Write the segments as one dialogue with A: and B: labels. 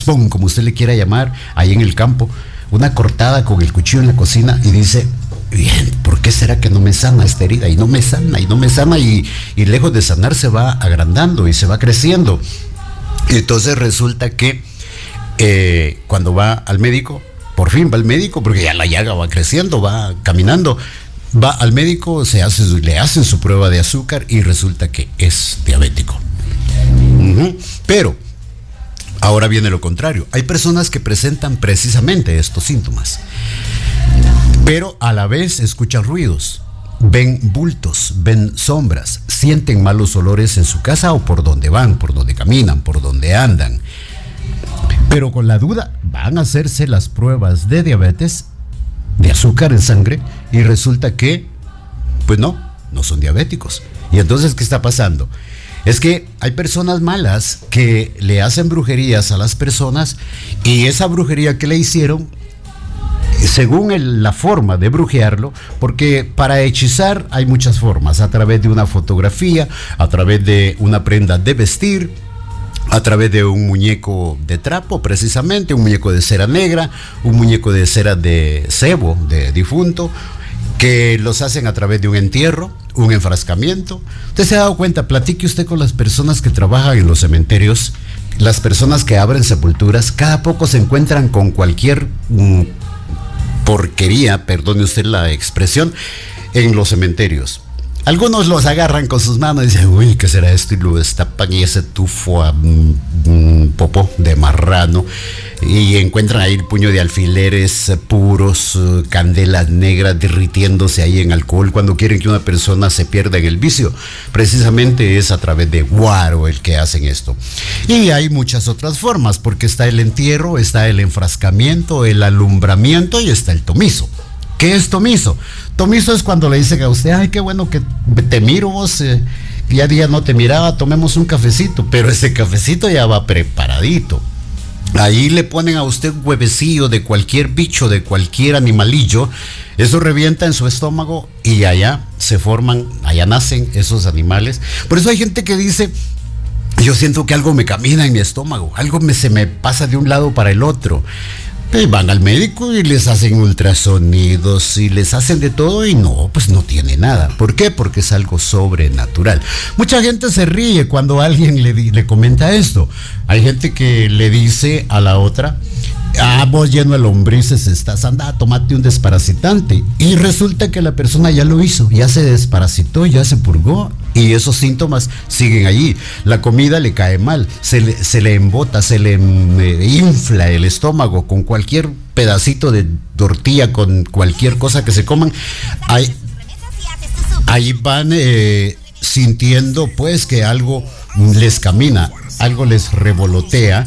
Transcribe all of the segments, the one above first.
A: pum, como usted le quiera llamar, ahí en el campo, una cortada con el cuchillo en la cocina y dice, bien, ¿por qué será que no me sana esta herida? Y no me sana, y no me sana, y lejos de sanar se va agrandando y se va creciendo. Y entonces resulta que cuando va al médico, por fin va al médico, porque ya la llaga va creciendo, va caminando, va al médico, le hacen su prueba de azúcar y resulta que es diabético. Pero ahora viene lo contrario. Hay personas que presentan precisamente estos síntomas, pero a la vez escuchan ruidos, ven bultos, ven sombras, sienten malos olores en su casa o por donde van, por donde caminan, por donde andan. Pero con la duda van a hacerse las pruebas de diabetes, de azúcar en sangre, y resulta que, pues no son diabéticos. Y entonces, ¿qué está pasando? Es que hay personas malas que le hacen brujerías a las personas, y esa brujería que le hicieron, según la forma de brujearlo, porque para hechizar hay muchas formas, a través de una fotografía, a través de una prenda de vestir, a través de un muñeco de trapo, precisamente, un muñeco de cera negra, un muñeco de cera de cebo, de difunto, que los hacen a través de un entierro, un enfrascamiento. Usted se ha dado cuenta, platique usted con las personas que trabajan en los cementerios, las personas que abren sepulturas, cada poco se encuentran con cualquier porquería, perdone usted la expresión, en los cementerios. Algunos los agarran con sus manos y dicen, uy, ¿qué será esto? Y lo destapan y ese tufo a popó de marrano, y encuentran ahí el puño de alfileres puros, candelas negras derritiéndose ahí en alcohol. Cuando quieren que una persona se pierda en el vicio, precisamente es a través de guaro el que hacen esto. Y hay muchas otras formas, porque está el entierro, está el enfrascamiento, el alumbramiento y está el tomizo. ¿Qué es tomizo? Tomizo es cuando le dicen a usted, ay, qué bueno que te miro vos, ya día no te miraba, tomemos un cafecito, pero ese cafecito ya va preparadito. Ahí le ponen a usted un huevecillo de cualquier bicho, de cualquier animalillo, eso revienta en su estómago y allá se forman, allá nacen esos animales. Por eso hay gente que dice, yo siento que algo me camina en mi estómago, algo se me pasa de un lado para el otro. Y van al médico y les hacen ultrasonidos y les hacen de todo y no, pues no tiene nada. ¿Por qué? Porque es algo sobrenatural. Mucha gente se ríe cuando alguien le comenta esto. Hay gente que le dice a la otra, vos lleno de lombrices estás, anda, tomate un desparasitante. Y resulta que la persona ya lo hizo, ya se desparasitó, ya se purgó, y esos síntomas siguen allí. La comida le cae mal, se le embota, se le infla el estómago con cualquier pedacito de tortilla, con cualquier cosa que se coman. Ahí van sintiendo pues que algo les camina, algo les revolotea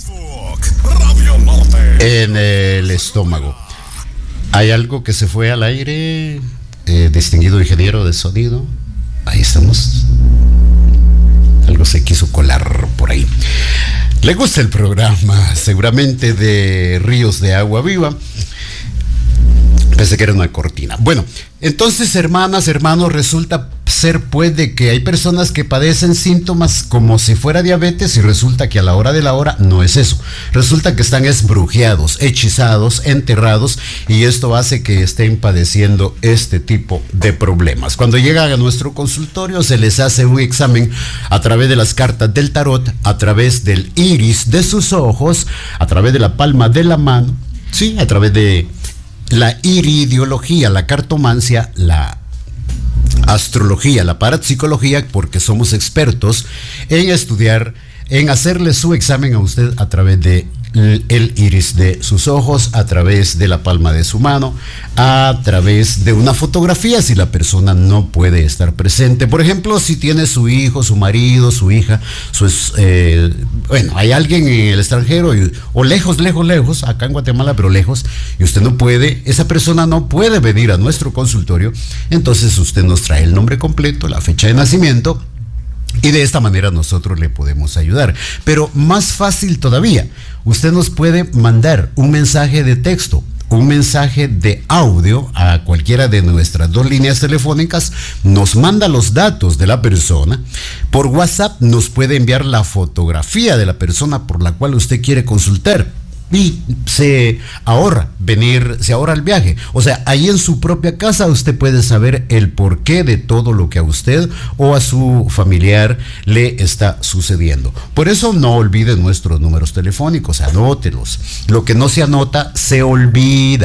A: en el estómago. Hay algo que se fue al aire, distinguido ingeniero de sonido. Ahí estamos. Algo se quiso colar por ahí. Le gusta el programa, seguramente, de Ríos de Agua Viva. Pensé que era una cortina. Bueno, entonces, hermanas, hermanos, resulta ser pues de que hay personas que padecen síntomas como si fuera diabetes, y resulta que a la hora de la hora no es eso. Resulta que están esbrujeados, hechizados, enterrados, y esto hace que estén padeciendo este tipo de problemas. Cuando llegan a nuestro consultorio se les hace un examen a través de las cartas del tarot, a través del iris de sus ojos, a través de la palma de la mano, sí, a través de la iridiología, la cartomancia, la astrología, la parapsicología, porque somos expertos en estudiar, en hacerle su examen a usted a través de el iris de sus ojos, a través de la palma de su mano, a través de una fotografía si la persona no puede estar presente. Por ejemplo, si tiene su hijo, su marido, su hija, bueno, hay alguien en el extranjero o lejos, acá en Guatemala, pero lejos, y usted no puede, esa persona no puede venir a nuestro consultorio, entonces usted nos trae el nombre completo, la fecha de nacimiento, y de esta manera nosotros le podemos ayudar. Pero más fácil todavía, usted nos puede mandar un mensaje de texto un mensaje de audio a cualquiera de nuestras 2 líneas telefónicas, nos manda los datos de la persona. Por WhatsApp nos puede enviar la fotografía de la persona por la cual usted quiere consultar y se ahorra el viaje. O sea, ahí en su propia casa usted puede saber el porqué de todo lo que a usted o a su familiar le está sucediendo. Por eso no olvide nuestros números telefónicos, anótelos. Lo que no se anota se olvida.